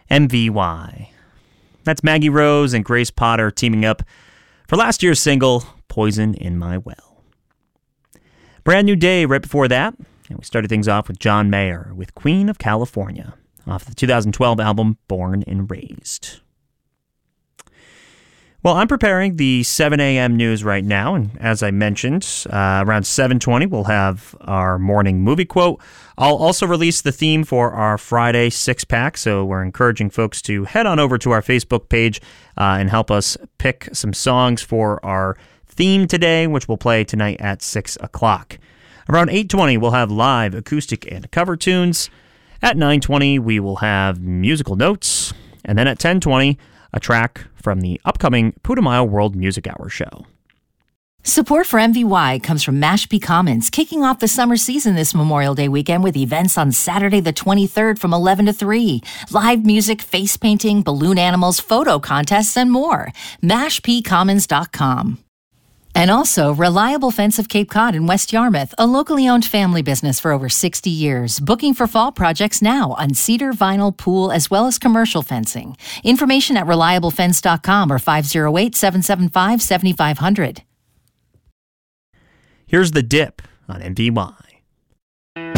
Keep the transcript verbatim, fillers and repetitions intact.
M V Y. That's Maggie Rose and Grace Potter teaming up for last year's single, Poison in My Well. Brand New Day right before that, and we started things off with John Mayer with Queen of California off the two thousand twelve album Born and Raised. Well, I'm preparing the seven a.m. news right now, and as I mentioned, uh, around seven twenty, we'll have our morning movie quote. I'll also release the theme for our Friday six-pack, so we're encouraging folks to head on over to our Facebook page uh, and help us pick some songs for our theme today, which we'll play tonight at six o'clock. Around eight twenty, we'll have live acoustic and cover tunes. At nine twenty, we will have musical notes, and then at ten twenty, a track from the upcoming Putumayo World Music Hour show. Support for M V Y comes from Mashpee Commons, kicking off the summer season this Memorial Day weekend with events on Saturday the twenty-third from eleven to three. Live music, face painting, balloon animals, photo contests, and more. mashpee commons dot com. And also, Reliable Fence of Cape Cod in West Yarmouth, a locally owned family business for over sixty years. Booking for fall projects now on cedar, vinyl, pool, as well as commercial fencing. Information at reliable fence dot com or five oh eight, seven seven five, seven five zero zero. Here's The Dip on M V Y.